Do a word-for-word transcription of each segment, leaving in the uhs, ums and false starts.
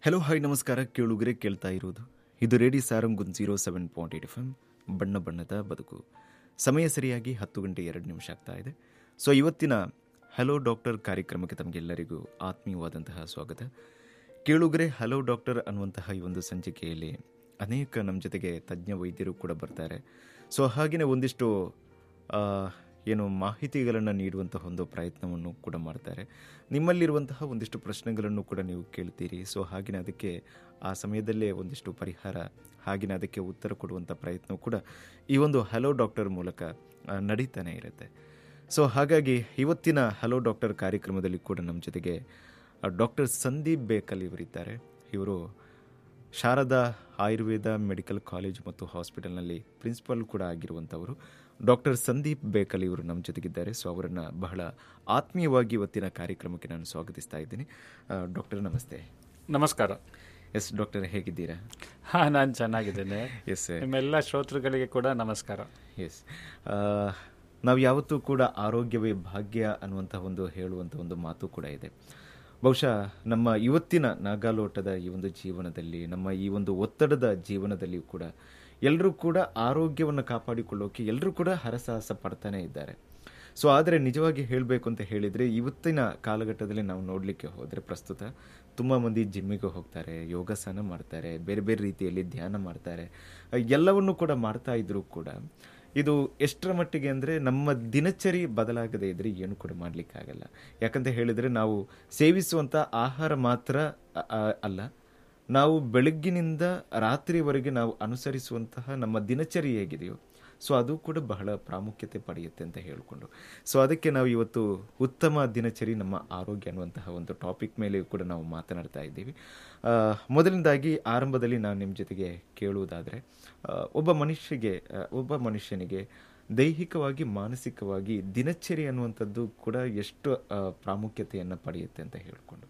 Hello hi ನಮಸ್ಕಾರ. ಕೇಳುಗರೆ ಕೇಳ್ತಾ ಇರೋದು ಇದು radio ಸಾರಂಗುನ್ zero seven point eight F M ಬಣ್ಣ ಬಣ್ಣದ ಬದುಕು. ಸಮಯ ಸರಿಯಾಗಿ ಹತ್ತು ಗಂಟೆ ಎರಡು ನಿಮಿಷ ಆಗ್ತಾ ಇದೆ. ಸೊ ಇವತ್ತಿನ ಹಲೋ ಡಾಕ್ಟರ್ ಕಾರ್ಯಕ್ರಮಕ್ಕೆ ತಮಗೆಲ್ಲರಿಗೂ ಆತ್ಮೀಯವಾದಂತಹ ಸ್ವಾಗತ. ಕೇಳುಗರೆ, ಹಲೋ ಡಾಕ್ಟರ್ ಅನ್ನುವಂತಹ ಈ ಒಂದು ಸಂಚಿಕೆಯಲ್ಲಿ ಅನೇಕ ನಮ್ಮ ಜೊತೆಗೆ ತಜ್ಞ ವೈದ್ಯರು ಕೂಡ ಬರ್ತಾರೆ. ಸೊ ಹಾಗೆಯೇ ಒಂದಿಷ್ಟು ಏನು ಮಾಹಿತಿಗಳನ್ನು ನೀಡುವಂತಹ ಒಂದು ಪ್ರಯತ್ನವನ್ನು ಕೂಡ ಮಾಡ್ತಾರೆ. ನಿಮ್ಮಲ್ಲಿರುವಂತಹ ಒಂದಿಷ್ಟು ಪ್ರಶ್ನೆಗಳನ್ನು ಕೂಡ ನೀವು ಕೇಳ್ತೀರಿ. ಸೊ ಹಾಗೆಯೇ ಅದಕ್ಕೆ ಆ ಸಮಯದಲ್ಲೇ ಒಂದಿಷ್ಟು ಪರಿಹಾರ, ಹಾಗೆಯೇ ಅದಕ್ಕೆ ಉತ್ತರ ಕೊಡುವಂಥ ಪ್ರಯತ್ನ ಕೂಡ ಈ ಒಂದು ಹಲೋ ಡಾಕ್ಟರ್ ಮೂಲಕ ನಡೀತಾನೆ ಇರುತ್ತೆ. ಸೊ ಹಾಗಾಗಿ ಇವತ್ತಿನ ಹಲೋ ಡಾಕ್ಟರ್ ಕಾರ್ಯಕ್ರಮದಲ್ಲಿ ಕೂಡ ನಮ್ಮ ಜೊತೆಗೆ ಡಾಕ್ಟರ್ ಸಂದೀಪ್ ಬೇಕಲ್ ಇವರಿದ್ದಾರೆ. ಇವರು ಶಾರದಾ ಆಯುರ್ವೇದ ಮೆಡಿಕಲ್ ಕಾಲೇಜ್ ಮತ್ತು ಹಾಸ್ಪಿಟಲ್ನಲ್ಲಿ ಪ್ರಿನ್ಸಿಪಲ್ ಕೂಡ ಆಗಿರುವಂಥವರು. ಡಾಕ್ಟರ್ ಸಂದೀಪ್ ಬೇಕಲ್ ಇವರು ನಮ್ಮ ಜೊತೆಗಿದ್ದಾರೆ. ಸೊ ಅವರನ್ನು ಬಹಳ ಆತ್ಮೀಯವಾಗಿ ಇವತ್ತಿನ ಕಾರ್ಯಕ್ರಮಕ್ಕೆ ನಾನು ಸ್ವಾಗತಿಸ್ತಾ ಇದ್ದೀನಿ. ಡಾಕ್ಟರ್ ನಮಸ್ತೆ. ನಮಸ್ಕಾರ. ಎಸ್ ಡಾಕ್ಟರ್, ಹೇಗಿದ್ದೀರಾ? ಹಾಂ, ನಾನು ಚೆನ್ನಾಗಿದ್ದೇನೆ. ಎಸ್, ನಿಮ್ಮೆಲ್ಲ ಶ್ರೋತೃಗಳಿಗೆ ಕೂಡ ನಮಸ್ಕಾರ. ಎಸ್, ನಾವು ಯಾವತ್ತೂ ಕೂಡ ಆರೋಗ್ಯವೇ ಭಾಗ್ಯ ಅನ್ನುವಂಥ ಒಂದು ಹೇಳುವಂಥ ಒಂದು ಮಾತು ಕೂಡ ಇದೆ. ಬಹುಶಃ ನಮ್ಮ ಇವತ್ತಿನ ನಾಗಾಲೋಟದ ಈ ಒಂದು ಜೀವನದಲ್ಲಿ, ನಮ್ಮ ಈ ಒಂದು ಒತ್ತಡದ ಜೀವನದಲ್ಲಿಯೂ ಕೂಡ ಎಲ್ಲರೂ ಕೂಡ ಆರೋಗ್ಯವನ್ನು ಕಾಪಾಡಿಕೊಳ್ಳೋಕೆ ಎಲ್ಲರೂ ಕೂಡ ಹರಸಾಹಸ ಪಡ್ತಾನೆ ಇದ್ದಾರೆ. ಸೊ ಆದರೆ ನಿಜವಾಗಿ ಹೇಳಬೇಕು ಅಂತ ಹೇಳಿದರೆ ಇವತ್ತಿನ ಕಾಲಘಟ್ಟದಲ್ಲಿ ನಾವು ನೋಡಲಿಕ್ಕೆ ಹೋದರೆ ಪ್ರಸ್ತುತ ತುಂಬ ಮಂದಿ ಜಿಮ್ಮಿಗೆ ಹೋಗ್ತಾರೆ, ಯೋಗಾಸನ ಮಾಡ್ತಾರೆ, ಬೇರೆ ಬೇರೆ ರೀತಿಯಲ್ಲಿ ಧ್ಯಾನ ಮಾಡ್ತಾರೆ. ಎಲ್ಲವನ್ನೂ ಕೂಡ ಮಾಡ್ತಾ ಇದ್ರೂ ಕೂಡ ಇದು ಎಷ್ಟರ ಮಟ್ಟಿಗೆ ಅಂದರೆ ನಮ್ಮ ದಿನಚರಿ ಬದಲಾಗದೇ ಇದ್ದರೆ ಏನು ಕೂಡ ಮಾಡಲಿಕ್ಕಾಗಲ್ಲ. ಯಾಕಂತ ಹೇಳಿದರೆ ನಾವು ಸೇವಿಸುವಂಥ ಆಹಾರ ಮಾತ್ರ ಅಲ್ಲ, ನಾವು ಬೆಳಗ್ಗಿನಿಂದ ರಾತ್ರಿವರೆಗೆ ನಾವು ಅನುಸರಿಸುವಂತಹ ನಮ್ಮ ದಿನಚರಿ ಹೇಗಿದೆಯೋ ಸೊ ಅದು ಕೂಡ ಬಹಳ ಪ್ರಾಮುಖ್ಯತೆ ಪಡೆಯುತ್ತೆ ಅಂತ ಹೇಳಿಕೊಂಡು, ಸೊ ಅದಕ್ಕೆ ನಾವು ಇವತ್ತು ಉತ್ತಮ ದಿನಚರಿ ನಮ್ಮ ಆರೋಗ್ಯ ಅನ್ನುವಂತಹ ಒಂದು ಟಾಪಿಕ್ ಮೇಲೆ ಕೂಡ ನಾವು ಮಾತನಾಡ್ತಾ ಇದ್ದೀವಿ. ಮೊದಲನೇದಾಗಿ ಆರಂಭದಲ್ಲಿ ನಾನು ನಿಮ್ಮ ಜೊತೆಗೆ ಕೇಳುವುದಾದರೆ, ಒಬ್ಬ ಮನುಷ್ಯಗೆ ಒಬ್ಬ ಮನುಷ್ಯನಿಗೆ ದೈಹಿಕವಾಗಿ ಮಾನಸಿಕವಾಗಿ ದಿನಚರಿ ಅನ್ನುವಂಥದ್ದು ಕೂಡ ಎಷ್ಟು ಪ್ರಾಮುಖ್ಯತೆಯನ್ನು ಪಡೆಯುತ್ತೆ ಅಂತ ಹೇಳಿಕೊಂಡು.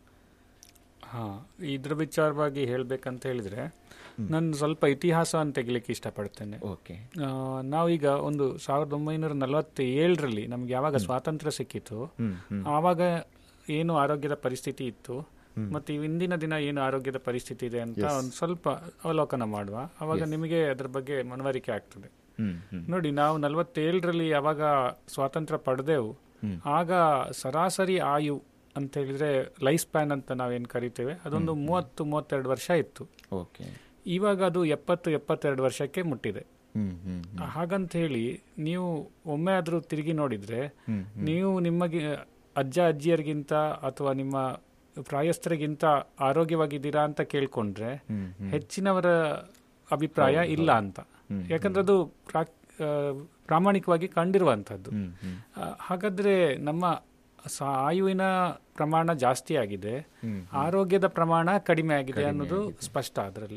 ಹಾಂ, ಇದ್ರ ವಿಚಾರವಾಗಿ ಹೇಳಬೇಕಂತ ಹೇಳಿದರೆ ನಾನು ಸ್ವಲ್ಪ ಇತಿಹಾಸವನ್ನು ತೆಗಿಲಿಕ್ಕೆ ಇಷ್ಟಪಡ್ತೇನೆ. ಓಕೆ, ನಾವೀಗ ಒಂದು ಸಾವಿರದ ಒಂಬೈನೂರ ನಲವತ್ತ ಏಳರಲ್ಲಿ ನಮ್ಗೆ ಯಾವಾಗ ಸ್ವಾತಂತ್ರ್ಯ ಸಿಕ್ಕಿತ್ತು ಆವಾಗ ಏನು ಆರೋಗ್ಯದ ಪರಿಸ್ಥಿತಿ ಇತ್ತು ಮತ್ತು ಇಂದಿನ ದಿನ ಏನು ಆರೋಗ್ಯದ ಪರಿಸ್ಥಿತಿ ಇದೆ ಅಂತ ಒಂದು ಸ್ವಲ್ಪ ಅವಲೋಕನ ಮಾಡುವ. ಆವಾಗ ನಿಮಗೆ ಅದರ ಬಗ್ಗೆ ಮನವರಿಕೆ ಆಗ್ತದೆ. ನೋಡಿ, ನಾವು ನಲವತ್ತೇಳರಲ್ಲಿ ಯಾವಾಗ ಸ್ವಾತಂತ್ರ್ಯ ಪಡೆದೆವು ಆಗ ಸರಾಸರಿ ಆಯು ಅಂತ ಹೇಳಿದ್ರೆ ಲೈಫ್ ಸ್ಪ್ಯಾನ್ ಅಂತ ನಾವೇನು ಕರಿತೇವೆ ಅದೊಂದು ಮೂವತ್ತು ಮೂವತ್ತೆರಡು ವರ್ಷ ಇತ್ತು. ಓಕೆ, ಇವಾಗ ಅದು ಎಪ್ಪತ್ತು ಎಪ್ಪತ್ತೆರಡು ವರ್ಷಕ್ಕೆ ಮುಟ್ಟಿದೆ. ಹಾಗಂತ ಹೇಳಿ ನೀವು ಒಮ್ಮೆ ಆದರೂ ತಿರುಗಿ ನೋಡಿದ್ರೆ ನೀವು ನಿಮಗೆ ಅಜ್ಜ ಅಜ್ಜಿಯರಿಗಿಂತ ಅಥವಾ ನಿಮ್ಮ ಪ್ರಾಯಸ್ಥರಿಗಿಂತ ಆರೋಗ್ಯವಾಗಿದ್ದೀರಾ ಅಂತ ಕೇಳ್ಕೊಂಡ್ರೆ ಹೆಚ್ಚಿನವರ ಅಭಿಪ್ರಾಯ ಇಲ್ಲ ಅಂತ. ಯಾಕಂದ್ರೆ ಅದು ಪ್ರಾಮಾಣಿಕವಾಗಿ ಕಂಡಿರುವಂಥದ್ದು. ಹಾಗಾದ್ರೆ ನಮ್ಮ ಆಯುವಿನ ಪ್ರಮಾಣ ಜಾಸ್ತಿ ಆಗಿದೆ, ಆರೋಗ್ಯದ ಪ್ರಮಾಣ ಕಡಿಮೆ ಆಗಿದೆ ಅನ್ನೋದು ಸ್ಪಷ್ಟ ಅದರಲ್ಲಿ.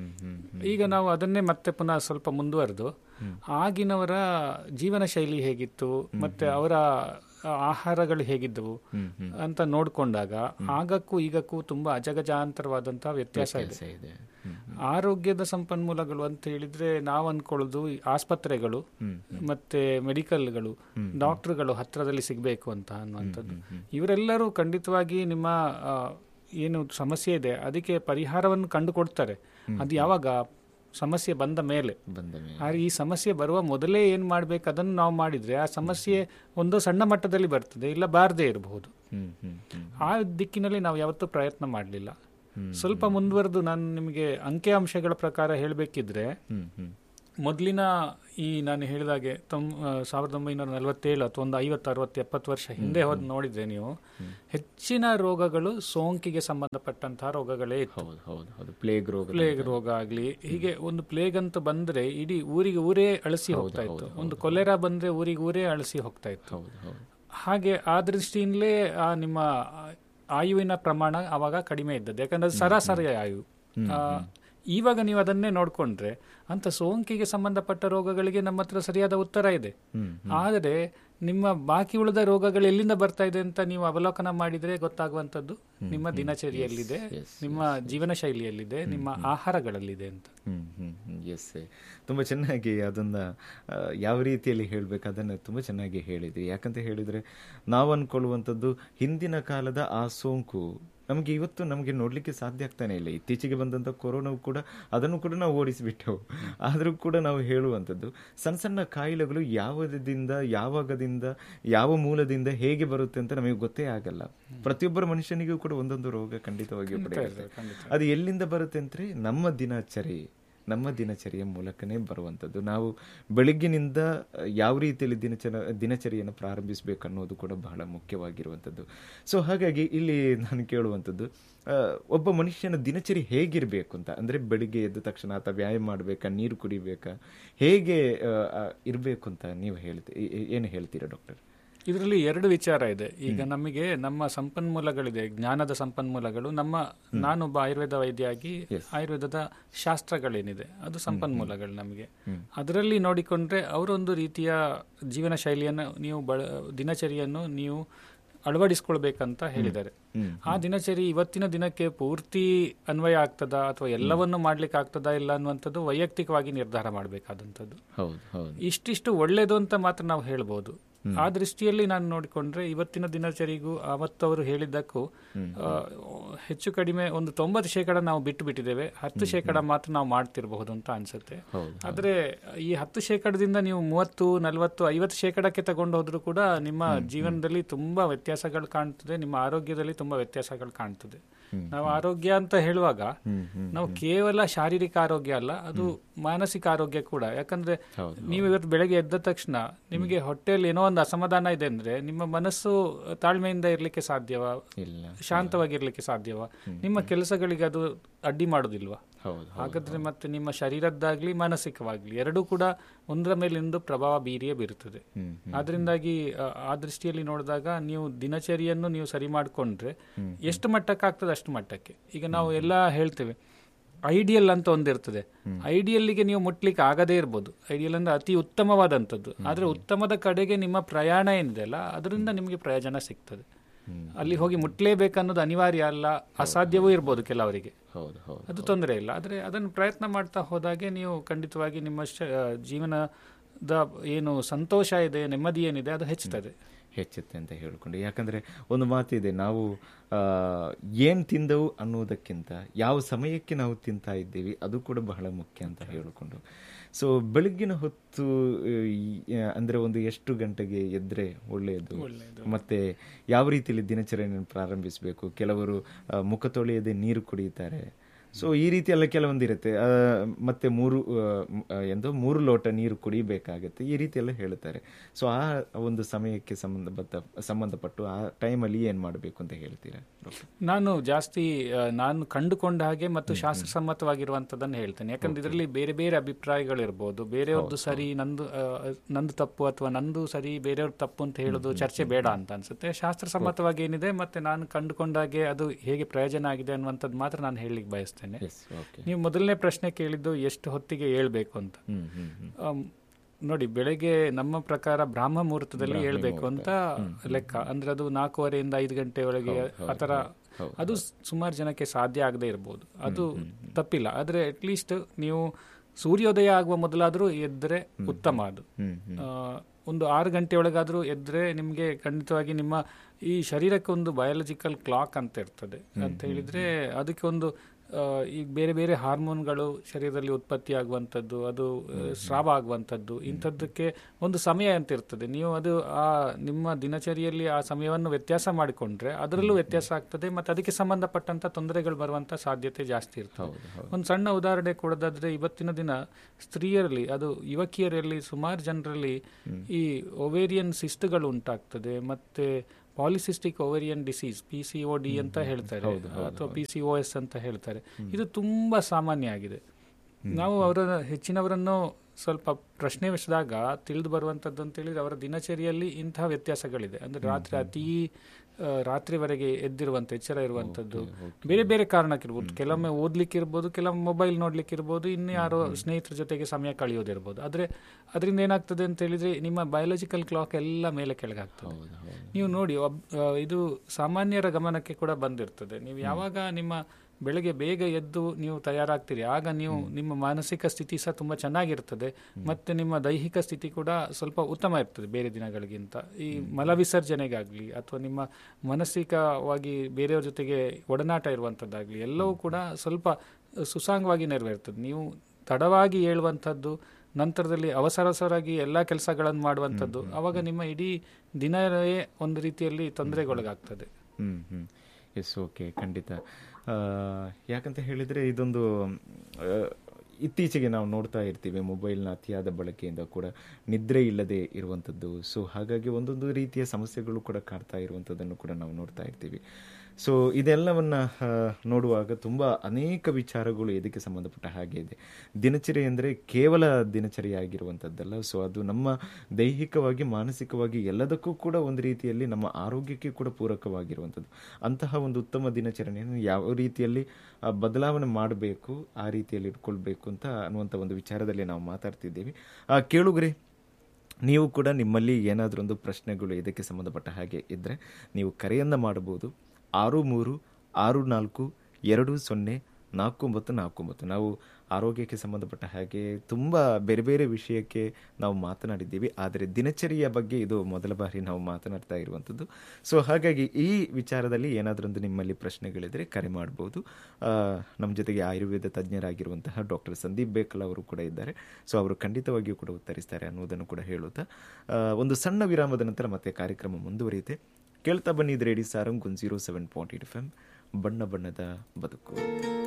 ಈಗ ನಾವು ಅದನ್ನೇ ಮತ್ತೆ ಪುನಃ ಸ್ವಲ್ಪ ಮುಂದುವರೆದು ಆಗಿನವರ ಜೀವನ ಶೈಲಿ ಹೇಗಿತ್ತು ಮತ್ತೆ ಅವರ ಆಹಾರಗಳು ಹೇಗಿದ್ದವು ಅಂತ ನೋಡಿಕೊಂಡಾಗ ಆಗಕ್ಕೂ ಈಗಕ್ಕೂ ತುಂಬಾ ಅಜಗಜಾಂತರವಾದಂತಹ ವ್ಯತ್ಯಾಸ ಇದೆ. ಆರೋಗ್ಯದ ಸಂಪನ್ಮೂಲಗಳು ಅಂತ ಹೇಳಿದ್ರೆ ನಾವು ಅನ್ಕೊಳ್ಳೋದು ಆಸ್ಪತ್ರೆಗಳು ಮತ್ತೆ ಮೆಡಿಕಲ್ಗಳು, ಡಾಕ್ಟರ್ಗಳು ಹತ್ರದಲ್ಲಿ ಸಿಗಬೇಕು ಅಂತ ಅನ್ನುವಂಥದ್ದು. ಇವರೆಲ್ಲರೂ ಖಂಡಿತವಾಗಿ ನಿಮ್ಮ ಏನು ಸಮಸ್ಯೆ ಇದೆ ಅದಕ್ಕೆ ಪರಿಹಾರವನ್ನು ಕಂಡುಕೊಡ್ತಾರೆ. ಅದು ಯಾವಾಗ ಸಮಸ್ಯೆ ಬಂದ ಮೇಲೆ. ಆದ್ರೆ ಈ ಸಮಸ್ಯೆ ಬರುವ ಮೊದಲೇ ಏನ್ ಮಾಡ್ಬೇಕು ಅದನ್ನು ನಾವು ಮಾಡಿದ್ರೆ ಆ ಸಮಸ್ಯೆ ಒಂದು ಸಣ್ಣ ಮಟ್ಟದಲ್ಲಿ ಬರ್ತದೆ, ಇಲ್ಲ ಬಾರದೇ ಇರಬಹುದು. ಆ ದಿಕ್ಕಿನಲ್ಲಿ ನಾವು ಯಾವತ್ತೂ ಪ್ರಯತ್ನ ಮಾಡಲಿಲ್ಲ. ಸ್ವಲ್ಪ ಮುಂದುವರೆದು ನಾನು ನಿಮಗೆ ಅಂಕಿ ಅಂಶಗಳ ಪ್ರಕಾರ ಹೇಳಬೇಕಿದ್ರೆ, ಮೊದಲಿನ ಈ ನಾನು ಹೇಳಿದಾಗೆ ತೊಂಬ ಸಾವಿರದ ಒಂಬೈನೂರ ನಲವತ್ತೇಳು ಅಥವಾ ಒಂದು ಐವತ್ತು ಅರವತ್ತು ಎಪ್ಪತ್ತು ವರ್ಷ ಹಿಂದೆ ಹೋದ್ ನೋಡಿದ್ರೆ ನೀವು ಹೆಚ್ಚಿನ ರೋಗಗಳು ಸೋಂಕಿಗೆ ಸಂಬಂಧಪಟ್ಟಂತಹ ರೋಗಗಳೇ ಇತ್ತು. ಪ್ಲೇಗ್ ರೋಗ ಪ್ಲೇಗ್ ರೋಗ ಆಗ್ಲಿ, ಹೀಗೆ ಒಂದು ಪ್ಲೇಗ್ ಅಂತ ಬಂದ್ರೆ ಇಡೀ ಊರಿಗೆ ಊರೇ ಅಳಿಸಿ ಹೋಗ್ತಾ ಇತ್ತು. ಒಂದು ಕೊಲೆರಾ ಬಂದ್ರೆ ಊರಿಗೆ ಊರೇ ಅಳಿಸಿ ಹೋಗ್ತಾ ಇತ್ತು. ಹಾಗೆ ಆ ದೃಷ್ಟಿಯಿಂದಲೇ ಆ ನಿಮ್ಮ ಆಯುವಿನ ಪ್ರಮಾಣ ಆವಾಗ ಕಡಿಮೆ ಇದ್ದದ್ದು, ಯಾಕಂದ್ರೆ ಸರಾಸರಿ ಆಯು. ಇವಾಗ ನೀವು ಅದನ್ನೇ ನೋಡ್ಕೊಂಡ್ರೆ ಅಂತ ಸೋಂಕಿಗೆ ಸಂಬಂಧಪಟ್ಟ ರೋಗಗಳಿಗೆ ನಮ್ಮ ಹತ್ರ ಸರಿಯಾದ ಉತ್ತರ ಇದೆ. ಆದರೆ ನಿಮ್ಮ ಬಾಕಿ ಉಳಿದ ರೋಗಗಳು ಎಲ್ಲಿಂದ ಬರ್ತಾ ಇದೆ ಅಂತ ನೀವು ಅವಲೋಕನ ಮಾಡಿದ್ರೆ ಗೊತ್ತಾಗುವಂಥದ್ದು ನಿಮ್ಮ ದಿನಚರಿಯಲ್ಲಿದೆ, ನಿಮ್ಮ ಜೀವನ ಶೈಲಿಯಲ್ಲಿದೆ, ನಿಮ್ಮ ಆಹಾರಗಳಲ್ಲಿದೆ ಅಂತ. ಎಸ್, ತುಂಬ ಚೆನ್ನಾಗಿ ಅದನ್ನು ಯಾವ ರೀತಿಯಲ್ಲಿ ಹೇಳಬೇಕು ಅದನ್ನು ತುಂಬ ಚೆನ್ನಾಗಿ ಹೇಳಿದ್ರಿ. ಯಾಕಂತ ಹೇಳಿದರೆ ನಾವು ಅಂದ್ಕೊಳ್ಳುವಂಥದ್ದು ಹಿಂದಿನ ಕಾಲದ ಆ ಸೋಂಕು ನಮಗೆ ಇವತ್ತು ನಮಗೆ ನೋಡಲಿಕ್ಕೆ ಸಾಧ್ಯ ಆಗ್ತಾನೆ ಇಲ್ಲ. ಇತ್ತೀಚೆಗೆ ಬಂದಂಥ ಕೊರೋನಾವು ಕೂಡ ಅದನ್ನು ಕೂಡ ನಾವು ಓಡಿಸಿಬಿಟ್ಟೆವು. ಆದರೂ ಕೂಡ ನಾವು ಹೇಳುವಂಥದ್ದು ಸಣ್ಣ ಸಣ್ಣ ಕಾಯಿಲೆಗಳು ಯಾವುದರಿಂದ ಯಾವಾಗದಿಂದ ಯಾವ ಮೂಲದಿಂದ ಹೇಗೆ ಬರುತ್ತೆ ಅಂತ ನಮಗೆ ಗೊತ್ತೇ ಆಗಲ್ಲ. ಪ್ರತಿಯೊಬ್ಬರ ಮನುಷ್ಯನಿಗೂ ಕೂಡ ಒಂದೊಂದು ರೋಗ ಖಂಡಿತವಾಗಿಯೂ ಪಡೆಯುತ್ತೆ. ಅದು ಎಲ್ಲಿಂದ ಬರುತ್ತೆ ಅಂದರೆ ನಮ್ಮ ದಿನಚರಿ ನಮ್ಮ ದಿನಚರಿಯ ಮೂಲಕನೇ ಬರುವಂಥದ್ದು. ನಾವು ಬೆಳಗ್ಗಿನಿಂದ ಯಾವ ರೀತಿಯಲ್ಲಿ ದಿನಚರ ದಿನಚರಿಯನ್ನು ಪ್ರಾರಂಭಿಸಬೇಕು ಅನ್ನೋದು ಕೂಡ ಬಹಳ ಮುಖ್ಯವಾಗಿರುವಂಥದ್ದು. ಸೊ ಹಾಗಾಗಿ ಇಲ್ಲಿ ನಾನು ಕೇಳುವಂಥದ್ದು, ಒಬ್ಬ ಮನುಷ್ಯನ ದಿನಚರಿ ಹೇಗಿರಬೇಕು ಅಂತ ಅಂದರೆ ಬೆಳಿಗ್ಗೆ ಎದ್ದ ತಕ್ಷಣ ಅಥವಾ ವ್ಯಾಯಾಮ ಮಾಡಬೇಕಾ, ನೀರು ಕುಡಿಬೇಕಾ, ಹೇಗೆ ಇರಬೇಕು ಅಂತ ನೀವು ಹೇಳ್ತೀ ಏನು ಹೇಳ್ತೀರಾ ಡಾಕ್ಟರ್? ಇದರಲ್ಲಿ ಎರಡು ವಿಚಾರ ಇದೆ. ಈಗ ನಮಗೆ ನಮ್ಮ ಸಂಪನ್ಮೂಲಗಳಿದೆ, ಜ್ಞಾನದ ಸಂಪನ್ಮೂಲಗಳು. ನಮ್ಮ ನಾನೊಬ್ಬ ಆಯುರ್ವೇದ ವೈದ್ಯಾಗಿ ಆಯುರ್ವೇದದ ಶಾಸ್ತ್ರಗಳೇನಿದೆ ಅದು ಸಂಪನ್ಮೂಲಗಳು ನಮಗೆ. ಅದರಲ್ಲಿ ನೋಡಿಕೊಂಡ್ರೆ ಅವರೊಂದು ರೀತಿಯ ಜೀವನ ಶೈಲಿಯನ್ನು ನೀವು ಬಳ ದಿನಚರಿಯನ್ನು ನೀವು ಅಳವಡಿಸ್ಕೊಳ್ಬೇಕಂತ ಹೇಳಿದ್ದಾರೆ. ಆ ದಿನಚರಿ ಇವತ್ತಿನ ದಿನಕ್ಕೆ ಪೂರ್ತಿ ಅನ್ವಯ ಆಗ್ತದಾ ಅಥವಾ ಎಲ್ಲವನ್ನು ಮಾಡ್ಲಿಕ್ಕೆ ಆಗ್ತದಾ ಇಲ್ಲ ಅನ್ನುವಂಥದ್ದು ವೈಯಕ್ತಿಕವಾಗಿ ನಿರ್ಧಾರ ಮಾಡಬೇಕಾದಂಥದ್ದು. ಇಷ್ಟಿಷ್ಟು ಒಳ್ಳೇದು ಅಂತ ಮಾತ್ರ ನಾವು ಹೇಳ್ಬೋದು. ಆ ದೃಷ್ಟಿಯಲ್ಲಿ ನಾನು ನೋಡಿಕೊಂಡ್ರೆ ಇವತ್ತಿನ ದಿನಚರಿಗೂ ಅವತ್ತು ಅವರು ಹೇಳಿದ್ದಕ್ಕೂ ಹೆಚ್ಚು ಕಡಿಮೆ ಒಂದು ತೊಂಬತ್ತು ಶೇಕಡ ನಾವು ಬಿಟ್ಟು ಬಿಟ್ಟಿದ್ದೇವೆ. ಹತ್ತು ಶೇಕಡ ಮಾತ್ರ ನಾವು ಮಾಡ್ತಿರಬಹುದು ಅಂತ ಅನ್ಸುತ್ತೆ. ಆದ್ರೆ ಈ ಹತ್ತು ಶೇಕಡದಿಂದ ನೀವು ಮೂವತ್ತು ನಲ್ವತ್ತು ಐವತ್ತು ಶೇಕಡಕ್ಕೆ ತಗೊಂಡು ಹೋದ್ರೂ ಕೂಡ ನಿಮ್ಮ ಜೀವನದಲ್ಲಿ ತುಂಬಾ ವ್ಯತ್ಯಾಸಗಳು ಕಾಣ್ತದೆ, ನಿಮ್ಮ ಆರೋಗ್ಯದಲ್ಲಿ ತುಂಬಾ ವ್ಯತ್ಯಾಸಗಳು ಕಾಣ್ತದೆ. ನಾವು ಆರೋಗ್ಯ ಅಂತ ಹೇಳುವಾಗ ನಾವು ಕೇವಲ ಶಾರೀರಿಕ ಆರೋಗ್ಯ ಅಲ್ಲ, ಅದು ಮಾನಸಿಕ ಆರೋಗ್ಯ ಕೂಡ. ಯಾಕಂದ್ರೆ ನೀವು ಇವತ್ತು ಬೆಳಗ್ಗೆ ಎದ್ದ ತಕ್ಷಣ ನಿಮಗೆ ಹೊಟ್ಟೆಯಲ್ಲಿ ಏನೋ ಒಂದು ಅಸಮಾಧಾನ ಇದೆ ಅಂದ್ರೆ ನಿಮ್ಮ ಮನಸ್ಸು ತಾಳ್ಮೆಯಿಂದ ಇರ್ಲಿಕ್ಕೆ ಸಾಧ್ಯವಾ, ಶಾಂತವಾಗಿರ್ಲಿಕ್ಕೆ ಸಾಧ್ಯವಾ? ನಿಮ್ಮ ಕೆಲಸಗಳಿಗೆ ಅದು ಅಡ್ಡಿ ಮಾಡೋದಿಲ್ವಾ? ಹಾಗಾದ್ರೆ ಮತ್ತೆ ನಿಮ್ಮ ಶರೀರದ್ದಾಗ್ಲಿ ಮಾನಸಿಕವಾಗ್ಲಿ ಎರಡೂ ಕೂಡ ಒಂದರ ಮೇಲಿಂದು ಪ್ರಭಾವ ಬೀರಿಯೇ ಬೀರುತ್ತದೆ. ಆದ್ರಿಂದಾಗಿ ಆ ದೃಷ್ಟಿಯಲ್ಲಿ ನೋಡಿದಾಗ ನೀವು ದಿನಚರಿಯನ್ನು ನೀವು ಸರಿ ಮಾಡಿಕೊಂಡ್ರೆ ಎಷ್ಟು ಮಟ್ಟಕ್ಕೆ ಆಗ್ತದೆ ಅಷ್ಟು ಮಟ್ಟಕ್ಕೆ. ಈಗ ನಾವು ಎಲ್ಲ ಹೇಳ್ತೇವೆ ಐಡಿಯಲ್ ಅಂತ ಒಂದಿರ್ತದೆ. ಐಡಿಯಲ್ಗೆ ನೀವು ಮುಟ್ಲಿಕ್ಕೆ ಆಗದೇ ಇರ್ಬೋದು. ಐಡಿಯಲ್ ಅಂದ್ರೆ ಅತಿ ಉತ್ತಮವಾದಂಥದ್ದು. ಆದ್ರೆ ಉತ್ತಮದ ಕಡೆಗೆ ನಿಮ್ಮ ಪ್ರಯಾಣ ಏನಿದೆ ಅಲ್ಲ, ಅದರಿಂದ ನಿಮಗೆ ಪ್ರಯೋಜನ ಸಿಗ್ತದೆ. ಅಲ್ಲಿ ಹೋಗಿ ಮುಟ್ಲೇಬೇಕನ್ನೋದು ಅನಿವಾರ್ಯ ಅಲ್ಲ, ಅಸಾಧ್ಯವೂ ಇರ್ಬೋದು ಕೆಲವರಿಗೆ, ಅದು ತೊಂದರೆ ಇಲ್ಲ. ಆದರೆ ಅದನ್ನು ಪ್ರಯತ್ನ ಮಾಡ್ತಾ ಹೋದಾಗೆ ನೀವು ಖಂಡಿತವಾಗಿ ನಿಮ್ಮ ಜೀವನದ ಏನು ಸಂತೋಷ ಇದೆ, ನೆಮ್ಮದಿ ಏನಿದೆ ಅದು ಹೆಚ್ಚುತ್ತದೆ ಹೆಚ್ಚುತ್ತೆ ಅಂತ ಹೇಳಿಕೊಂಡು. ಯಾಕಂದರೆ ಒಂದು ಮಾತಿದೆ, ನಾವು ಏನು ತಿಂದವು ಅನ್ನೋದಕ್ಕಿಂತ ಯಾವ ಸಮಯಕ್ಕೆ ನಾವು ತಿಂತಾ ಇದ್ದೀವಿ ಅದು ಕೂಡ ಬಹಳ ಮುಖ್ಯ ಅಂತ ಹೇಳಿಕೊಂಡು. ಸೊ ಬೆಳಗ್ಗಿನ ಹೊತ್ತು ಅಂದರೆ ಒಂದು ಎಷ್ಟು ಗಂಟೆಗೆ ಎದ್ದರೆ ಒಳ್ಳೆಯದು, ಮತ್ತು ಯಾವ ರೀತಿಯಲ್ಲಿ ದಿನಚರಿಯನ್ನು ಪ್ರಾರಂಭಿಸಬೇಕು? ಕೆಲವರು ಮುಖ ತೊಳೆಯದೆ ನೀರು ಕುಡಿಯುತ್ತಾರೆ. ಸೊ ಈ ರೀತಿ ಎಲ್ಲ ಕೆಲವೊಂದಿರುತ್ತೆ. ಮತ್ತೆ ಮೂರು ಎಂದು ಮೂರು ಲೋಟ ನೀರು ಕುಡಿಬೇಕಾಗತ್ತೆ, ಈ ರೀತಿ ಎಲ್ಲ ಹೇಳ್ತಾರೆ. ಸೊ ಆ ಒಂದು ಸಮಯಕ್ಕೆ ಸಂಬಂಧಪಟ್ಟ ಸಂಬಂಧಪಟ್ಟು ಆ ಟೈಮಲ್ಲಿ ಏನು ಮಾಡಬೇಕು ಅಂತ ಹೇಳ್ತೀರಾ? ನಾನು ಜಾಸ್ತಿ ನಾನು ಕಂಡುಕೊಂಡ ಹಾಗೆ ಮತ್ತು ಶಾಸ್ತ್ರಸಮ್ಮತವಾಗಿರುವಂಥದ್ದನ್ನು ಹೇಳ್ತೇನೆ. ಯಾಕಂದ್ರೆ ಇದರಲ್ಲಿ ಬೇರೆ ಬೇರೆ ಅಭಿಪ್ರಾಯಗಳಿರ್ಬೋದು. ಬೇರೆಯವ್ರದ್ದು ಸರಿ, ನಂದು ನಂದು ತಪ್ಪು ಅಥವಾ ನಂದು ಸರಿ ಬೇರೆಯವ್ರ ತಪ್ಪು ಅಂತ ಹೇಳೋದು ಚರ್ಚೆ ಬೇಡ ಅಂತ ಅನ್ಸುತ್ತೆ. ಶಾಸ್ತ್ರಸಮ್ಮತವಾಗಿ ಏನಿದೆ ಮತ್ತೆ ನಾನು ಕಂಡುಕೊಂಡಾಗೆ ಅದು ಹೇಗೆ ಪ್ರಯೋಜನ ಆಗಿದೆ ಅನ್ನುವಂಥದ್ದು ಮಾತ್ರ ನಾನು ಹೇಳಲಿಕ್ಕೆ ಬಯಸ್ತೇನೆ. ನೀವು ಮೊದಲನೇ ಪ್ರಶ್ನೆ ಕೇಳಿದ್ದು ಎಷ್ಟು ಹೊತ್ತಿಗೆ ಹೇಳ್ಬೇಕು ಅಂತ. ನೋಡಿ, ಬೆಳಗ್ಗೆ ನಮ್ಮ ಪ್ರಕಾರ ಬ್ರಾಹ್ಮ ಮುಹೂರ್ತದಲ್ಲಿ ಹೇಳ್ಬೇಕು ಅಂತ ಲೆಕ್ಕ. ಅಂದ್ರೆ ಅದು ನಾಲ್ಕೂವರೆಯಿಂದ ಐದು ಗಂಟೆ ಒಳಗೆ ಆತರ. ಅದು ಸುಮಾರು ಜನಕ್ಕೆ ಸಾಧ್ಯ ಆಗದೆ ಇರ್ಬೋದು, ಅದು ತಪ್ಪಿಲ್ಲ. ಆದ್ರೆ ಅಟ್ಲೀಸ್ಟ್ ನೀವು ಸೂರ್ಯೋದಯ ಆಗುವ ಮೊದಲಾದ್ರೂ ಎದ್ರೆ ಉತ್ತಮ. ಅದು ಒಂದು ಆರು ಗಂಟೆ ಒಳಗಾದ್ರೂ ಎದ್ರೆ ನಿಮ್ಗೆ ಖಂಡಿತವಾಗಿ ನಿಮ್ಮ ಈ ಶರೀರಕ್ಕೆ ಒಂದು ಬಯಾಲಜಿಕಲ್ ಕ್ಲಾಕ್ ಅಂತ ಇರ್ತದೆ. ಅಂತ ಹೇಳಿದ್ರೆ ಅದಕ್ಕೆ ಒಂದು ಈಗ ಬೇರೆ ಬೇರೆ ಹಾರ್ಮೋನ್ಗಳು ಶರೀರದಲ್ಲಿ ಉತ್ಪತ್ತಿ ಆಗುವಂಥದ್ದು, ಅದು ಸ್ರಾವ ಆಗುವಂಥದ್ದು, ಇಂಥದ್ದಕ್ಕೆ ಒಂದು ಸಮಯ ಅಂತ ಇರ್ತದೆ. ನೀವು ಅದು ಆ ನಿಮ್ಮ ದಿನಚರಿಯಲ್ಲಿ ಆ ಸಮಯವನ್ನು ವ್ಯತ್ಯಾಸ ಮಾಡಿಕೊಂಡ್ರೆ ಅದರಲ್ಲೂ ವ್ಯತ್ಯಾಸ ಆಗ್ತದೆ ಮತ್ತು ಅದಕ್ಕೆ ಸಂಬಂಧಪಟ್ಟಂಥ ತೊಂದರೆಗಳು ಬರುವಂಥ ಸಾಧ್ಯತೆ ಜಾಸ್ತಿ ಇರ್ತದೆ. ಒಂದು ಸಣ್ಣ ಉದಾಹರಣೆ ಕೊಡೋದಾದ್ರೆ, ಇವತ್ತಿನ ದಿನ ಸ್ತ್ರೀಯರಲ್ಲಿ, ಅದು ಯುವಕಿಯರಲ್ಲಿ ಸುಮಾರು ಜನರಲ್ಲಿ ಈ ಒವೇರಿಯನ್ ಸಿಸ್ಟ್ಗಳು ಉಂಟಾಗ್ತದೆ. ಮತ್ತೆ polycystic ovarian disease, P C O D ಅಂತ ಹೇಳ್ತಾರೆ, ಅಥವಾ ಪಿ ಸಿ ಒ ಎಸ್ ಅಂತ ಹೇಳ್ತಾರೆ. ಇದು ತುಂಬಾ ಸಾಮಾನ್ಯ ಆಗಿದೆ. ನಾವು ಅವರ ಹೆಚ್ಚಿನವರನ್ನು ಸ್ವಲ್ಪ ಪ್ರಶ್ನೆ ವಿಸಿದಾಗ ತಿಳಿದು ಬರುವಂಥದ್ದು ಅಂತ ಹೇಳಿದ್ರೆ ಅವರ ದಿನಚರಿಯಲ್ಲಿ ಇಂತಹ ವ್ಯತ್ಯಾಸಗಳಿದೆ. ಅಂದ್ರೆ ರಾತ್ರಿ ಅತೀ ರಾತ್ರಿವರೆಗೆ ಎದ್ದಿರುವಂಥ, ಎಚ್ಚರ ಇರುವಂಥದ್ದು, ಬೇರೆ ಬೇರೆ ಕಾರಣಕ್ಕಿರ್ಬೋದು. ಕೆಲವೊಮ್ಮೆ ಓದ್ಲಿಕ್ಕೆ ಇರ್ಬೋದು, ಕೆಲವೊಮ್ಮೆ ಮೊಬೈಲ್ ನೋಡ್ಲಿಕ್ಕೆ ಇರ್ಬೋದು, ಇನ್ನು ಯಾರೋ ಸ್ನೇಹಿತರ ಜೊತೆಗೆ ಸಮಯ ಕಳೆಯೋದಿರ್ಬೋದು. ಆದರೆ ಅದರಿಂದ ಏನಾಗ್ತದೆ ಅಂತ ಹೇಳಿದ್ರೆ ನಿಮ್ಮ ಬಯಾಲಜಿಕಲ್ ಕ್ಲಾಕ್ ಎಲ್ಲ ಮೇಲೆ ಕೆಳಗಾಗ್ತದೆ. ನೀವು ನೋಡಿ, ಇದು ಸಾಮಾನ್ಯರ ಗಮನಕ್ಕೆ ಕೂಡ ಬಂದಿರ್ತದೆ. ನೀವು ಯಾವಾಗ ನಿಮ್ಮ ಬೆಳಗ್ಗೆ ಬೇಗ ಎದ್ದು ನೀವು ತಯಾರಾಗ್ತೀರಿ, ಆಗ ನೀವು ನಿಮ್ಮ ಮಾನಸಿಕ ಸ್ಥಿತಿ ಸಹ ತುಂಬ ಚೆನ್ನಾಗಿರ್ತದೆ, ಮತ್ತು ನಿಮ್ಮ ದೈಹಿಕ ಸ್ಥಿತಿ ಕೂಡ ಸ್ವಲ್ಪ ಉತ್ತಮ ಇರ್ತದೆ ಬೇರೆ ದಿನಗಳಿಗಿಂತ. ಈ ಮಲ ವಿಸರ್ಜನೆಗಾಗಲಿ ಅಥವಾ ನಿಮ್ಮ ಮಾನಸಿಕವಾಗಿ ಬೇರೆಯವ್ರ ಜೊತೆಗೆ ಒಡನಾಟ ಇರುವಂಥದ್ದಾಗಲಿ ಎಲ್ಲವೂ ಕೂಡ ಸ್ವಲ್ಪ ಸುಸಾಂಗವಾಗಿ ನೆರವೇರ್ತದೆ. ನೀವು ತಡವಾಗಿ ಹೇಳುವಂಥದ್ದು, ನಂತರದಲ್ಲಿ ಅವಸರ ಅವಸರಾಗಿ ಎಲ್ಲ ಕೆಲಸಗಳನ್ನು ಮಾಡುವಂಥದ್ದು, ಆವಾಗ ನಿಮ್ಮ ಇಡೀ ದಿನವೇ ಒಂದು ರೀತಿಯಲ್ಲಿ ತೊಂದರೆಗೊಳಗಾಗ್ತದೆ. ಹ್ಞೂ ಹ್ಞೂ ಎಸ್, ಓಕೆ, ಖಂಡಿತ. ಯಾಕಂತ ಹೇಳಿದರೆ ಇದೊಂದು ಇತ್ತೀಚೆಗೆ ನಾವು ನೋಡ್ತಾ ಇರ್ತೀವಿ, ಮೊಬೈಲ್ನ ಅತಿಯಾದ ಬಳಕೆಯಿಂದ ಕೂಡ ನಿದ್ರೆ ಇಲ್ಲದೆ ಇರುವಂಥದ್ದು. ಸೊ ಹಾಗಾಗಿ ಒಂದೊಂದು ರೀತಿಯ ಸಮಸ್ಯೆಗಳು ಕೂಡ ಕಾಡ್ತಾ ಇರುವಂಥದ್ದನ್ನು ಕೂಡ ನಾವು ನೋಡ್ತಾ ಇರ್ತೀವಿ. ಸೊ ಇದೆಲ್ಲವನ್ನು ನೋಡುವಾಗ ತುಂಬ ಅನೇಕ ವಿಚಾರಗಳು ಇದಕ್ಕೆ ಸಂಬಂಧಪಟ್ಟ ಹಾಗೆ ಇದೆ. ದಿನಚರಿ ಅಂದರೆ ಕೇವಲ ದಿನಚರಿ ಆಗಿರುವಂಥದ್ದಲ್ಲ. ಸೊ ಅದು ನಮ್ಮ ದೈಹಿಕವಾಗಿ, ಮಾನಸಿಕವಾಗಿ ಎಲ್ಲದಕ್ಕೂ ಕೂಡ ಒಂದು ರೀತಿಯಲ್ಲಿ ನಮ್ಮ ಆರೋಗ್ಯಕ್ಕೆ ಕೂಡ ಪೂರಕವಾಗಿರುವಂಥದ್ದು. ಅಂತಹ ಒಂದು ಉತ್ತಮ ದಿನಚರಣೆಯನ್ನು ಯಾವ ರೀತಿಯಲ್ಲಿ ಬದಲಾವಣೆ ಮಾಡಬೇಕು, ಆ ರೀತಿಯಲ್ಲಿ ಇಟ್ಕೊಳ್ಬೇಕು ಅಂತ ಅನ್ನುವಂಥ ಒಂದು ವಿಚಾರದಲ್ಲಿ ನಾವು ಮಾತಾಡ್ತಿದ್ದೀವಿ. ಕೇಳುಗರೆ, ನೀವು ಕೂಡ ನಿಮ್ಮಲ್ಲಿ ಏನಾದರೂ ಒಂದು ಪ್ರಶ್ನೆಗಳು ಇದಕ್ಕೆ ಸಂಬಂಧಪಟ್ಟ ಹಾಗೆ ಇದ್ದರೆ ನೀವು ಕರೆಯನ್ನು ಮಾಡಬಹುದು. ಆರು ಮೂರು ಆರು ನಾಲ್ಕು ಎರಡು ಸೊನ್ನೆ ನಾಲ್ಕು ಒಂಬತ್ತು ನಾಲ್ಕು ಒಂಬತ್ತು. ನಾವು ಆರೋಗ್ಯಕ್ಕೆ ಸಂಬಂಧಪಟ್ಟ ಹಾಗೆ ತುಂಬ ಬೇರೆ ಬೇರೆ ವಿಷಯಕ್ಕೆ ನಾವು ಮಾತನಾಡಿದ್ದೀವಿ, ಆದರೆ ದಿನಚರಿಯ ಬಗ್ಗೆ ಇದು ಮೊದಲ ಬಾರಿ ನಾವು ಮಾತನಾಡ್ತಾ ಇರುವಂಥದ್ದು. ಸೊ ಹಾಗಾಗಿ ಈ ವಿಚಾರದಲ್ಲಿ ಏನಾದರೊಂದು ನಿಮ್ಮಲ್ಲಿ ಪ್ರಶ್ನೆಗಳಿದ್ದರೆ ಕರೆ ಮಾಡ್ಬೋದು. ನಮ್ಮ ಜೊತೆಗೆ ಆಯುರ್ವೇದ ತಜ್ಞರಾಗಿರುವಂತಹ ಡಾಕ್ಟರ್ ಸಂದೀಪ್ ಬೇಕಲ್ ಅವರು ಕೂಡ ಇದ್ದಾರೆ. ಸೊ ಅವರು ಖಂಡಿತವಾಗಿಯೂ ಕೂಡ ಉತ್ತರಿಸ್ತಾರೆ ಅನ್ನೋದನ್ನು ಕೂಡ ಹೇಳುತ್ತಾ ಒಂದು ಸಣ್ಣ ವಿರಾಮದ ನಂತರ ಮತ್ತೆ ಕಾರ್ಯಕ್ರಮ ಮುಂದುವರಿಯುತ್ತೆ. ಕೇಳ್ತಾ ಬನ್ನಿ, ಇದು radio Sarang one zero seven point eight F M, ಬಣ್ಣ ಬಣ್ಣದ ಬದುಕು.